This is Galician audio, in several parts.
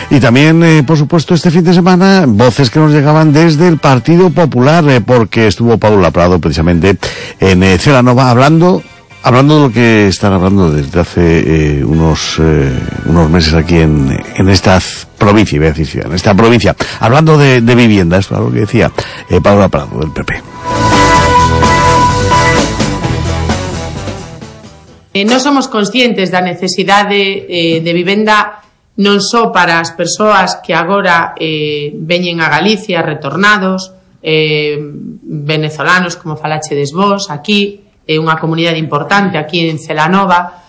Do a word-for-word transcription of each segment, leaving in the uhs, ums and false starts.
Y también, eh, por supuesto, este fin de semana, voces que nos llegaban desde el Partido Popular, eh, porque estuvo Paula Prado precisamente en eh, Celanova hablando, hablando de lo que están hablando desde hace eh, unos eh, unos meses aquí en, en esta provincia, voy a decir ciudad, en esta provincia, hablando de, de vivienda, esto es lo que decía eh, Paula Prado del P P. Eh, non somos conscientes da necesidade eh, de vivenda non só para as persoas que agora eh, veñen a Galicia retornados, eh, venezolanos, como falachedes vos, aquí, é eh, unha comunidade importante aquí en Celanova,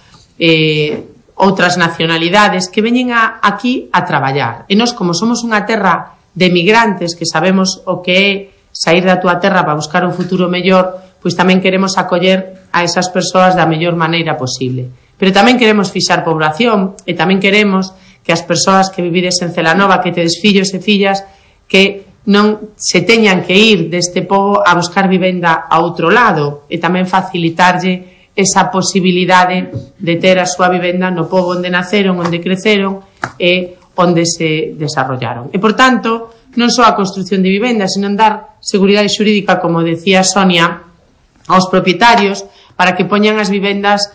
eh, outras nacionalidades que veñen a, aquí a traballar. E nós, como somos unha terra de migrantes, que sabemos o que é sair da túa terra para buscar un futuro mellor, pois tamén queremos acoller a esas persoas da mellor maneira posible. Pero tamén queremos fixar población e tamén queremos que as persoas que vivides en Celanova, que tedes fillos e fillas, que non se teñan que ir deste pobo a buscar vivenda a outro lado e tamén facilitarlle esa posibilidade de ter a súa vivenda no pobo onde naceron, onde creceron e onde se desarrollaron. E, por tanto, non só a construción de vivendas, sino dar seguridade xurídica, como decía Sonia, aos propietarios para que poñan as vivendas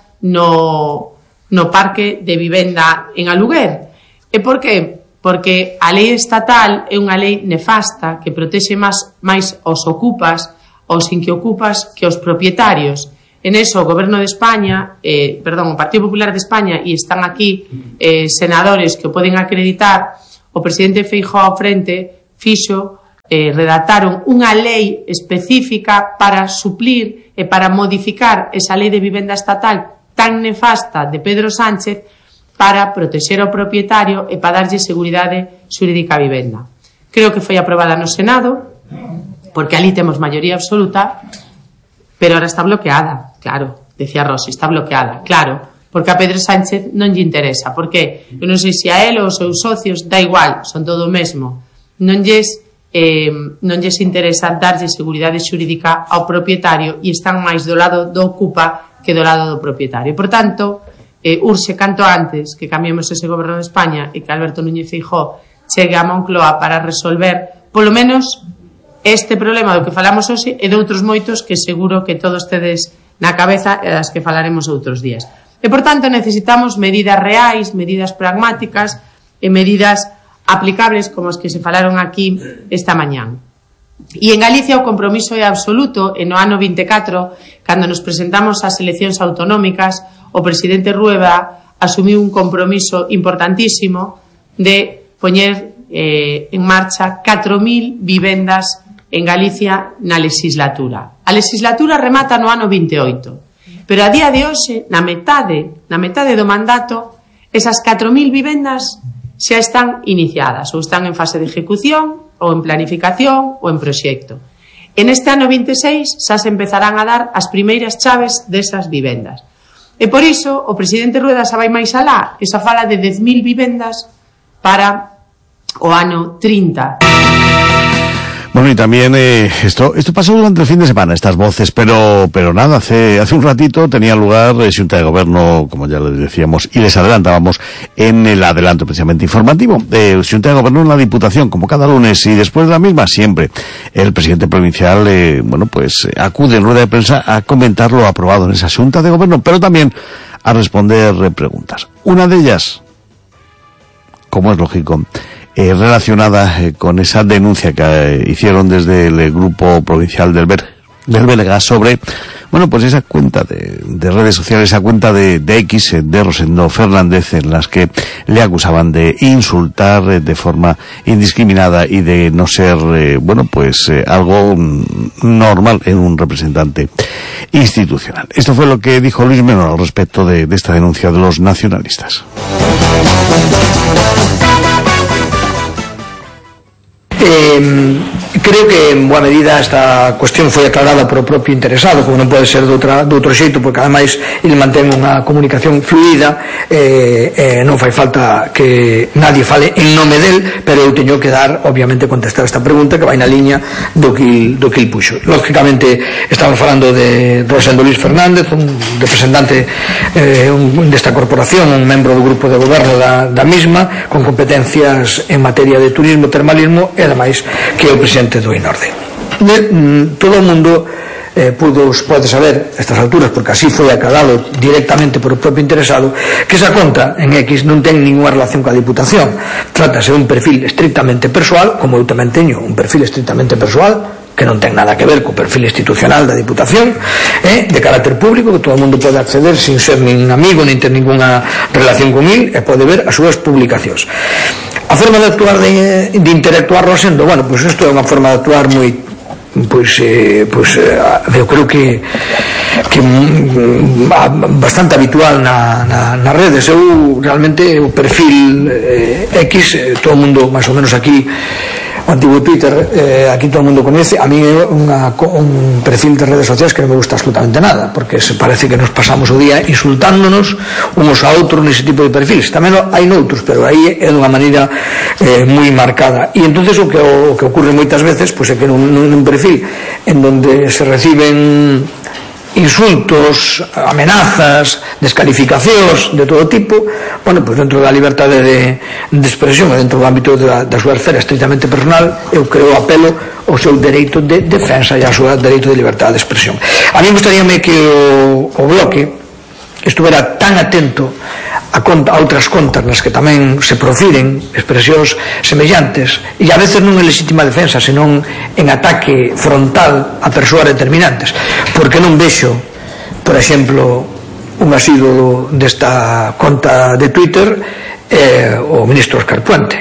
no, no parque de vivenda en aluguer. E por que? Porque a lei estatal é unha lei nefasta que protexe máis, máis os ocupas, os inquiocupas, que os propietarios. En eso, o Goberno de España, eh, perdón, o Partido Popular de España, e están aquí eh, senadores que o poden acreditar, o presidente Feijóo ao frente fixo Eh, redactaron unha lei específica para suplir e para modificar esa lei de vivenda estatal tan nefasta de Pedro Sánchez para protexer ao propietario e para darlle seguridade xurídica á vivenda. Creo que foi aprobada no Senado, porque ali temos maioría absoluta, pero ahora está bloqueada, claro, decía Rossi, está bloqueada, claro, porque a Pedro Sánchez non lle interesa, porque eu non sei se a él ou os seus socios, da igual, son todo o mesmo, non lles Eh, non lles interesa darlle seguridade xurídica ao propietario e están máis do lado do ocupa que do lado do propietario. Por tanto, eh, urxe canto antes que cambiemos ese Goberno de España e que Alberto Núñez Feijóo chegue a Moncloa para resolver polo menos este problema do que falamos hoxe e de outros moitos que seguro que todos tedes na cabeza e das que falaremos outros días. E por tanto necesitamos medidas reais, medidas pragmáticas e medidas aplicables como os que se falaron aquí esta mañán. E en Galicia o compromiso é absoluto. E no ano vinte e catro, cando nos presentamos ás eleccións autonómicas, o presidente Rueda asumiu un compromiso importantísimo de poñer eh, en marcha catro mil vivendas en Galicia na legislatura. A legislatura remata no ano vinte e oito, pero a día de hoxe, na metade, na metade do mandato, esas catro mil vivendas xa están iniciadas ou están en fase de ejecución ou en planificación ou en proxecto. En este ano vinte e seis xa se empezarán a dar as primeiras chaves desas vivendas. E por iso o presidente Rueda xa vai máis alá, esa fala de dez mil vivendas para o ano trinta. Bueno, y también eh, esto esto pasó durante el fin de semana, estas voces, pero pero nada, hace hace un ratito tenía lugar eh, Xunta de Gobierno, como ya les decíamos, y les adelantábamos en el adelanto precisamente informativo, eh, Xunta de Gobierno en la Diputación, como cada lunes, y después de la misma, siempre, el presidente provincial, eh, bueno, pues eh, acude en rueda de prensa a comentar lo aprobado en esa Xunta de Gobierno, pero también a responder eh, preguntas. Una de ellas, como es lógico, Eh, relacionada eh, con esa denuncia que eh, hicieron desde el eh, grupo provincial del, Ber del Belga sobre, bueno, pues esa cuenta de, de redes sociales, esa cuenta de, de X eh, de Rosendo Fernández, en las que le acusaban de insultar eh, de forma indiscriminada y de no ser, eh, bueno, pues eh, algo normal en un representante institucional. Esto fue lo que dijo Luis Menor al respecto de, de esta denuncia de los nacionalistas. Eh, creo que en boa medida esta cuestión foi aclarada por o propio interesado, como non pode ser de, outra, de outro xeito, porque ademais ele mantén unha comunicación fluida, eh, eh, non fai falta que nadie fale en nome del, pero eu teño que dar, obviamente, contestar esta pregunta que vai na liña do que, do que il puxo. Lógicamente estamos falando de Rosendo Luis Fernández, un representante eh, un, desta corporación, un membro do grupo de goberno da, da misma, con competencias en materia de turismo, termalismo, e ademais que é o presidente do INORDE. De, todo o mundo eh, pudo, pode saber a estas alturas, porque así foi aclarado directamente por o propio interesado, que esa conta en X non ten ninguna relación coa Diputación. Trátase de un perfil estrictamente persoal, como eu tamén teño un perfil estrictamente persoal, que non ten nada que ver co perfil institucional da Diputación, eh, de carácter público, que todo o mundo pode acceder sin ser nin amigo, nin ter ninguna relación con il, e pode ver as súas publicacións. A forma de actuar, de, de interactuar Rosendo, bueno, pois pues isto é unha forma de actuar moi, pois, eh, pois, eh, eu creo que que mm, bastante habitual na, na, nas redes. Eu realmente o perfil eh, X, eh, todo o mundo máis ou menos aquí, o antigo Twitter, eh, aquí todo o mundo coñece. A mí é unha, un perfil de redes sociais que non me gusta absolutamente nada, porque se parece que nos pasamos o día insultándonos unos a outros nese tipo de perfils. Tamén hai noutros, pero aí é dunha maneira eh, moi marcada. E entonces o que, o, o que ocurre moitas veces, pois, é que nun, nun perfil en donde se reciben insultos, amenazas, descalificacións de todo tipo, bueno, pois dentro da liberdade de, de expresión e dentro do ámbito da, da súa esfera estritamente personal, eu creo apelo ao seu dereito de defensa e ao seu dereito de liberdade de expresión. A mí gustaríame que o, o bloque estuvera tan atento a, conta, a outras contas nas que tamén se profiren expresións semellantes, e a veces non en legítima defensa, senón en ataque frontal a persoas determinantes, porque non vexo, por exemplo, un asiduo desta conta de Twitter, eh, o ministro Óscar Puente,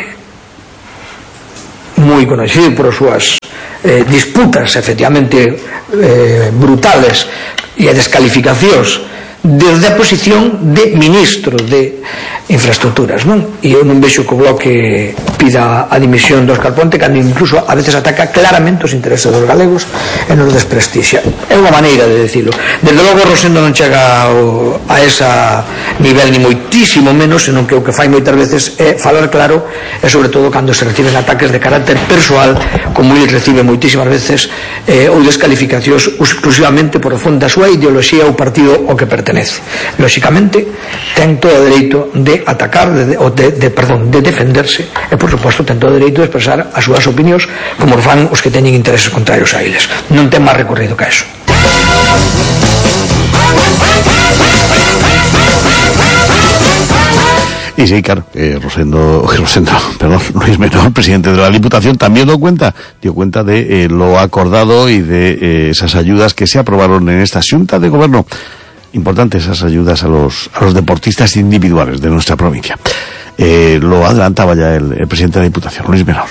moi conocido por as súas eh, disputas efectivamente eh, brutales e descalificacións desde a posición de ministro de infraestructuras, non? E eu non vexo que o bloque pida a dimisión de Óscar Puente, cando incluso a veces ataca claramente os intereses dos galegos e nos desprestixia. É unha maneira de decirlo. Desde logo Rosendo non chega ao, a esa nivel ni moitísimo menos, senón que o que fai moitas veces é falar claro, e sobre todo cando se reciben ataques de carácter persoal, como ele recibe moitísimas veces, eh, ou descalificacións exclusivamente por o fondo da súa ideoloxía ou partido ao que pertence. Lóxicamente ten todo o dereito de atacar de, de, de, perdón, de defenderse, e por suposto ten todo o dereito de expresar as súas opinións, como fan os que teñen intereses contrarios a eles. Non ten máis recorrido que eso. Y sí, claro, eh, Rosendo, Rosendo, perdón, Luis Menor, presidente de la Diputación, también dio cuenta, dio cuenta de eh, lo acordado y de eh, esas ayudas que se aprobaron en esta Xunta de Gobierno. Importantes esas ayudas a los, a los deportistas individuales de nuestra provincia. Eh, lo adelantaba ya el, el presidente de la Diputación, Luis Menor.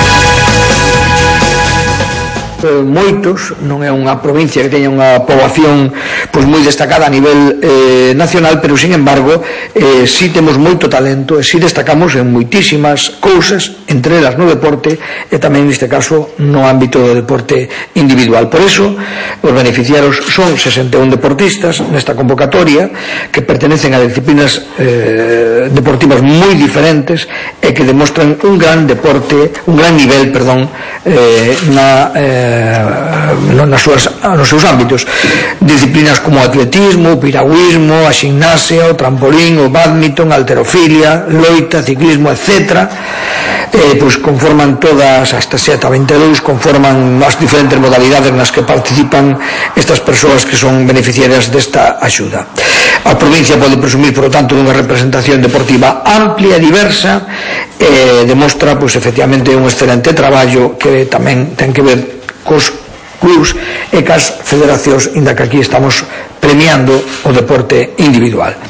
Moitos, non é unha provincia que teña unha poboación pois moi destacada a nivel eh, nacional, pero sin embargo eh, si temos moito talento e si destacamos en moitísimas cousas, entre elas no deporte e tamén neste caso no ámbito do deporte individual. Por eso os beneficiarios son sesenta e un deportistas nesta convocatoria, que pertenecen a disciplinas eh, deportivas moi diferentes e que demostran un gran deporte, un gran nivel, perdón, eh, na eh, nas súas, nos seus ámbitos. Disciplinas como o atletismo, o piragüismo, a ximnasia, o trampolín, o bádminton, a halterofilia, loita, ciclismo, etcétera, eh, pois conforman todas, hasta sete a vinte e dous, conforman as diferentes modalidades nas que participan estas persoas que son beneficiarias desta axuda. A provincia pode presumir, por lo tanto, dunha representación deportiva amplia e diversa, e eh, demostra, pois, efectivamente, un excelente traballo que tamén ten que ver cos clubs e cas federacións, inda que aquí estamos premiando o deporte individual.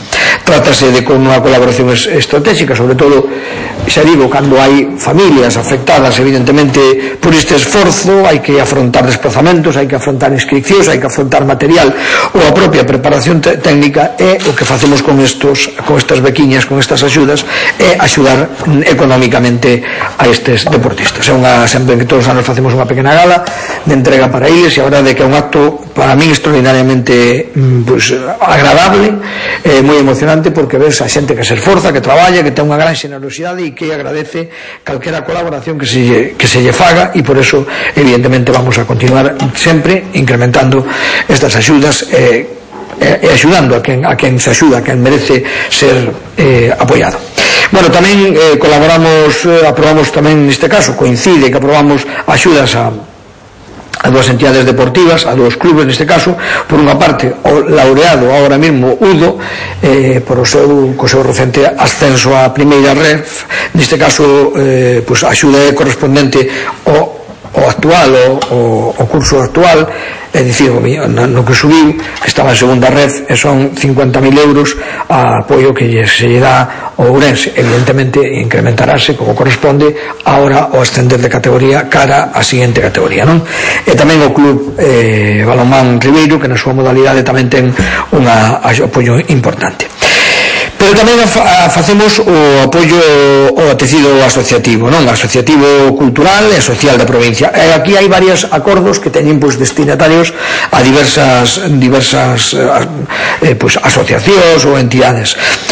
trátase de con unha colaboración estratégica, sobre todo, xa digo, cando hai familias afectadas evidentemente por este esforzo, hai que afrontar desplazamentos, hai que afrontar inscripcións, hai que afrontar material ou a propia preparación técnica, e o que facemos con estos con estas bequiñas, con estas axudas, é axudar económicamente a estes deportistas. É unha, sempre que todos os anos facemos unha pequena gala de entrega para eles, e a verdade é que é un acto para min extraordinariamente pues, agradable, eh, moi emocionante, porque ves a xente que se esforza, que traballa, que ten unha gran xenerosidade e que agradece calquera colaboración que se lle, que se lle faga, e por eso evidentemente vamos a continuar sempre incrementando estas axudas e, e axudando a quen, a quen se axuda, a quen merece ser eh, apoiado. Bueno, tamén eh, colaboramos, eh, aprobamos tamén neste caso, coincide que aprobamos axudas a a dúas entidades deportivas, a dúas clubes neste caso. Por unha parte, o laureado agora mesmo Udo, eh, por o seu, co seu recente ascenso á primeira ref, neste caso eh, pues, a axuda é correspondente ao o actual, o, o, o curso actual, é dicir, no, no que subiu, que estaba en segunda red, e son cincuenta mil euros a apoio que lle, se lle dá ao Ourense. Evidentemente incrementarase como corresponde ahora o ascender de categoría cara á seguinte categoría, non? E tamén o club eh, Balonmán Ribeiro, que na súa modalidade tamén ten un apoio importante. Pero tamén facemos o apoio ao tecido asociativo, non? Asociativo cultural e social da provincia. E aquí hai varios acordos que teñen pois, destinatarios a diversas diversas eh, pois, asociacións ou entidades.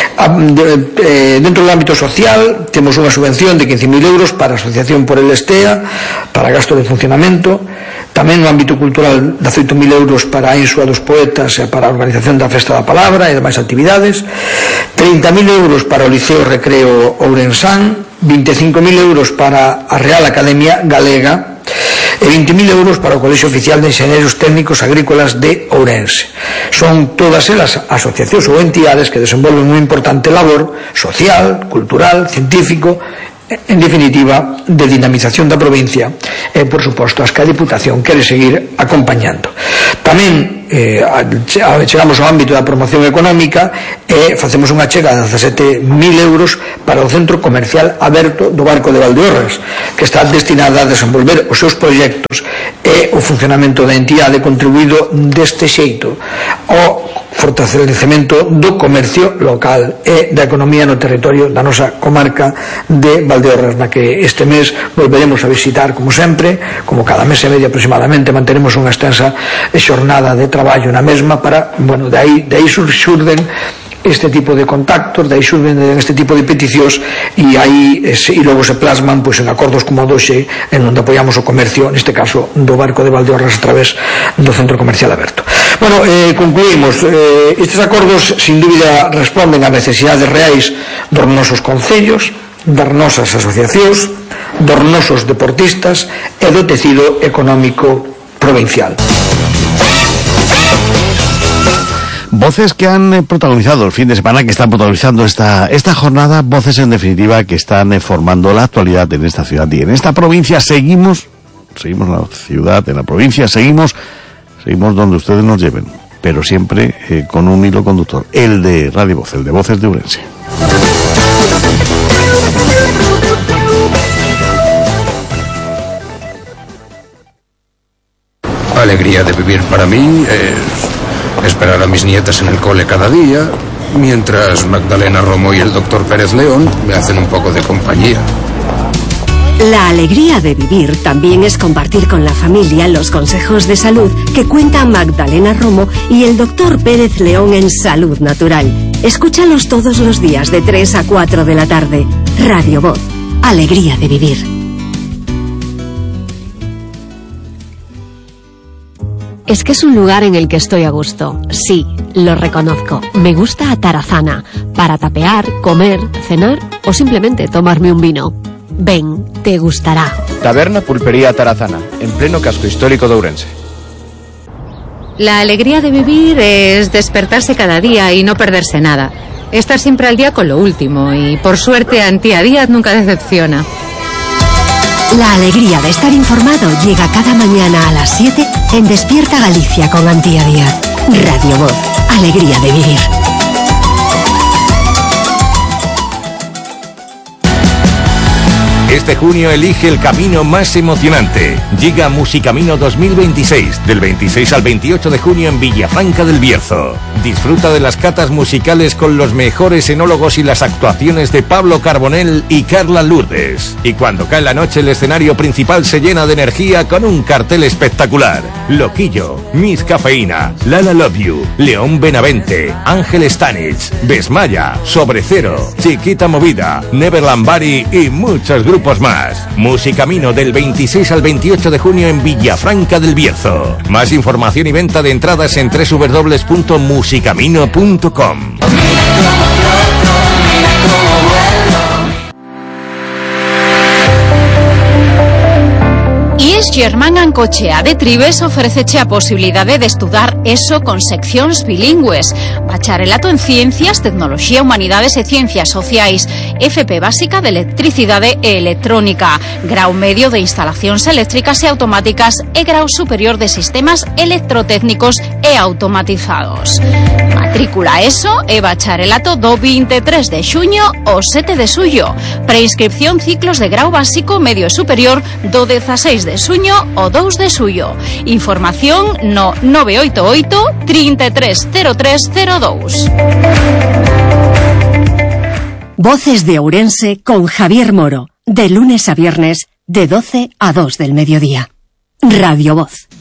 Dentro do ámbito social temos unha subvención de quince mil euros para a Asociación por el Estea, para gasto de funcionamento. Tamén no ámbito cultural dezoito mil euros para a Insua dos Poetas e para a organización da Festa da Palabra e demais actividades, trinta mil euros para o Liceo Recreo Ourensán, vinte e cinco mil euros para a Real Academia Galega e vinte mil euros para o Colexio Oficial de Enxeñeros Técnicos Agrícolas de Ourense. Son todas elas asociacións ou entidades que desenvolven unha importante labor social, cultural, científico, en definitiva, de dinamización da provincia e, por suposto, as que a Diputación quere seguir acompañando. Tamén eh, chegamos ao ámbito da promoción económica e facemos unha chega de dezasete mil euros para o Centro Comercial Aberto do Barco de Valdeorras, que está destinada a desenvolver os seus proxectos e o funcionamento da entidade, contribuído deste xeito ao fortalecemento do comercio local e da economía no territorio da nosa comarca de Valdeorras, na que este mes volveremos a visitar, como sempre, como cada mes e medio aproximadamente. Manteremos unha extensa xornada de traballo na mesma para, bueno, de aí, de aí surden este tipo de contactos, de aí surden este tipo de peticións, e aí e logo se plasman pois, en acordos como o doxe, en onde apoiamos o comercio, neste caso do Barco de Valdeorras, a través do Centro Comercial Aberto. Bueno, eh, concluímos. Eh, estes acordos, sin dúbida, responden a necesidades reais dos nosos concellos, das nosas asociacións, dos nosos deportistas e do tecido económico provincial. Voces que han protagonizado el fin de semana, que están protagonizando esta, esta jornada, voces en definitiva que están eh, formando la actualidad en esta ciudad y en esta provincia. Seguimos, seguimos en la ciudad, en la provincia, seguimos, seguimos donde ustedes nos lleven, pero siempre eh, con un hilo conductor, el de Radio Voz, el de Voces de Ourense. La alegría de vivir para mí es esperar a mis nietas en el cole cada día, mientras Magdalena Romo y el doctor Pérez León me hacen un poco de compañía. La alegría de vivir también es compartir con la familia los consejos de salud que cuentan Magdalena Romo y el doctor Pérez León en Salud Natural. Escúchalos todos los días de tres a cuatro de la tarde. Radio Voz, alegría de vivir. Es que es un lugar en el que estoy a gusto. Sí, lo reconozco. Me gusta Atarazana, para tapear, comer, cenar o simplemente tomarme un vino. Ven, te gustará. Taberna Pulpería Atarazana, en pleno casco histórico de Ourense. La alegría de vivir es despertarse cada día y no perderse nada. Estar siempre al día con lo último y, por suerte, Antía Díaz nunca decepciona. La alegría de estar informado llega cada mañana a las siete en Despierta Galicia con Antía Díaz. Radio Voz, alegría de vivir. Este junio elige el camino más emocionante. Llega Musicamino dos mil veintiséis, del veintiséis al veintiocho de junio en Villafranca del Bierzo. Disfruta de las catas musicales con los mejores enólogos y las actuaciones de Pablo Carbonell y Carla Lourdes. Y cuando cae la noche, el escenario principal se llena de energía con un cartel espectacular. Loquillo, Miss Cafeína, Lala Love You, León Benavente, Ángel Stanich, Besmaya, Sobre Cero, Chiquita Movida, Neverland Bari y muchos grupos más. Musicamino del veintiséis al veintiocho de junio en Villafranca del Bierzo. Más información y venta de entradas en doble u doble u doble u punto musicamino punto com. I es Germán Ancochea de Tribes ofreceche a posibilidade de estudar ESO con seccións bilingües, bacharelato en Ciencias, Tecnoloxía, Humanidades e Ciencias Sociais, F P básica de Electricidade e Electrónica, grau medio de Instalacións Eléctricas e Automáticas e grau superior de Sistemas Electrotécnicos e Automatizados. Matrícula ESO e bacharelato do veintitrés de xuño ao sete de xullo. Preinscripción ciclos de grau básico, medio e superior do dieciséis de xuño ao dous de xullo. Información no nove oito oito, trinta e tres cero tres cero dous. Voces de Ourense con Javier Moro, de lunes a viernes, de doce a dos del mediodía. Radio Voz.